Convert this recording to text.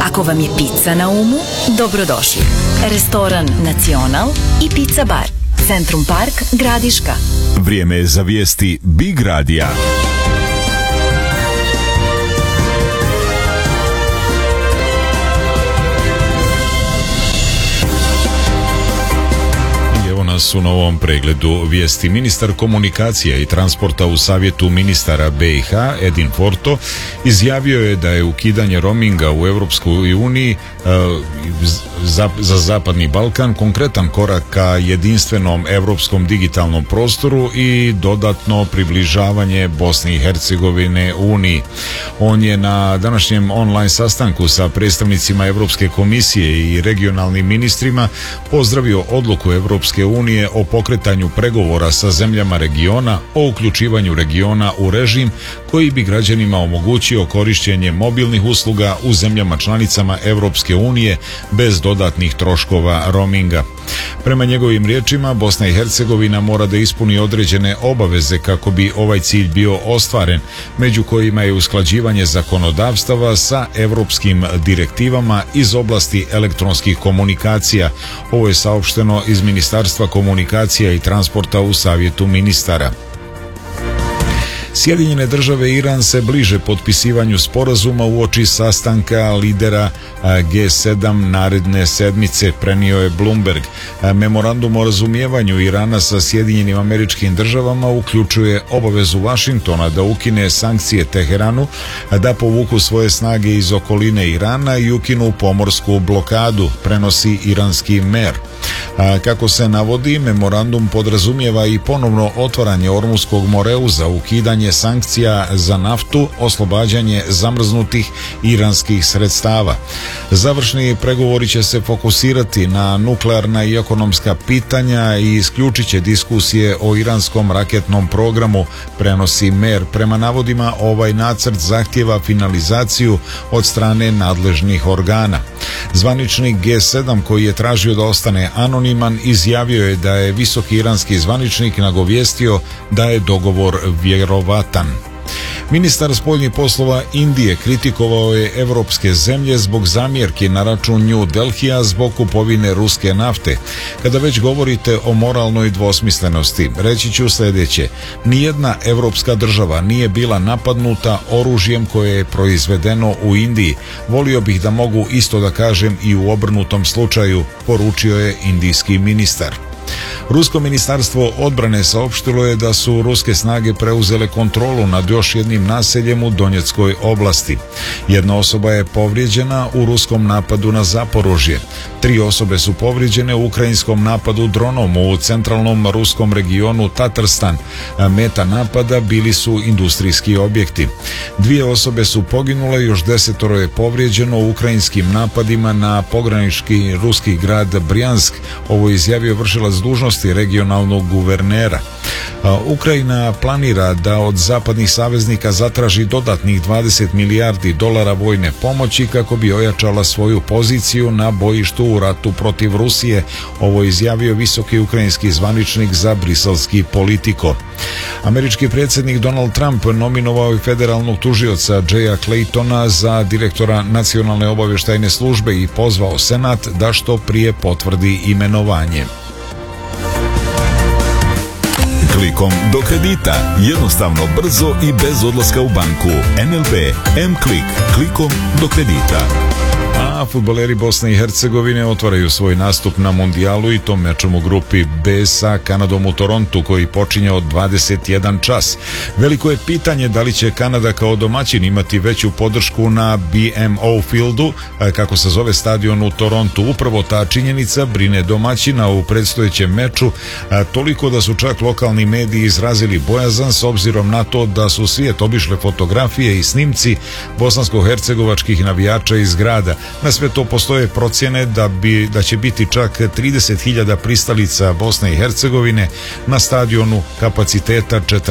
Ako vam je pizza na umu, dobrodošli. Restoran Nacional i Pizza Bar. Centrum Park, Gradiška. Vrijeme je za vijesti Big Radija. U novom pregledu vijesti. Ministar komunikacija i transporta u Savjetu ministara BiH Edin Forto izjavio je da je ukidanje roaminga u Europskoj uniji za Zapadni Balkan konkretan korak ka jedinstvenom europskom digitalnom prostoru i dodatno približavanje Bosne i Hercegovine Uniji. On je na današnjem online sastanku sa predstavnicima Europske komisije i regionalnim ministrima pozdravio odluku Europske unije o pokretanju pregovora sa zemljama regiona o uključivanju regiona u režim koji bi građanima omogućio korištenje mobilnih usluga u zemljama članicama Europske unije bez dodatnih troškova roaminga. Prema njegovim riječima, Bosna i Hercegovina mora da ispuni određene obaveze kako bi ovaj cilj bio ostvaren, među kojima je usklađivanje zakonodavstava sa europskim direktivama iz oblasti elektronskih komunikacija. Ovo je saopšteno iz Ministarstva komunikacija i transporta u Savjetu ministara. Sjedinjene države i Iran se bliže potpisivanju sporazuma uoči sastanka lidera G7 naredne sedmice, prenio je Bloomberg. Memorandum o razumijevanju Irana sa Sjedinjenim Američkim Državama uključuje obavezu Vašingtona da ukine sankcije Teheranu, da povuku svoje snage iz okoline Irana i ukinu pomorsku blokadu, prenosi iranski mer. Kako se navodi, memorandum podrazumijeva i ponovno otvaranje Ormuskog moreuza, ukidanje sankcija za naftu, oslobađanje zamrznutih iranskih sredstava. Završni pregovori će se fokusirati na nuklearna i ekonomska pitanja i isključit će diskusije o iranskom raketnom programu, prenosi mer. Prema navodima, ovaj nacrt zahtijeva finalizaciju od strane nadležnih organa. Zvaničnik G7, koji je tražio da ostane anoniman, izjavio je da je visoki iranski zvaničnik nagovijestio da je dogovor vjerovatan. Ministar spoljnih poslova Indije kritikovao je evropske zemlje zbog zamjerki na račun New Delhija zbog kupovine ruske nafte. Kada već govorite o moralnoj dvosmislenosti, reći ću sljedeće. Nijedna evropska država nije bila napadnuta oružjem koje je proizvedeno u Indiji. Volio bih da mogu isto da kažem i u obrnutom slučaju, poručio je indijski ministar. Rusko ministarstvo odbrane saopštilo je da su ruske snage preuzele kontrolu nad još jednim naseljem u Donjeckoj oblasti. Jedna osoba je povrijeđena u ruskom napadu na Zaporožje. 3 osobe su povrijeđene u ukrajinskom napadu dronom u centralnom ruskom regionu Tatarstan. Meta napada bili su industrijski objekti. 2 osobe su poginule, još 10 je povrijeđeno u ukrajinskim napadima na pogranični ruski grad Brjansk. Ovo je izjavio vršilac dužnosti regionalnog guvernera. Ukrajina planira da od zapadnih saveznika zatraži dodatnih 20 milijardi dolara vojne pomoći kako bi ojačala svoju poziciju na bojištu u ratu protiv Rusije. Ovo je izjavio visoki ukrajinski zvaničnik za briselski Politico. Američki predsjednik Donald Trump nominovao je federalnog tužioca Jaya Claytona za direktora Nacionalne obavještajne službe i pozvao Senat da što prije potvrdi imenovanje. Klikom do kredita. Jednostavno, brzo i bez odlaska u banku. NLB M-Klik. Klikom do kredita. A fudbaleri Bosne i Hercegovine otvaraju svoj nastup na mundijalu i to mečom u grupi B sa Kanadom u Torontu koji počinje od 21 čas. Veliko je pitanje da li će Kanada kao domaćin imati veću podršku na BMO Fieldu, kako se zove stadion u Torontu. Upravo ta činjenica brine domaćina u predstojećem meču, toliko da su čak lokalni mediji izrazili bojazan s obzirom na to da su svijet obišle fotografije i snimci bosansko-hercegovačkih navijača iz grada. Na sve to postoje procjene da će biti čak 30.000 pristalica Bosne i Hercegovine na stadionu kapaciteta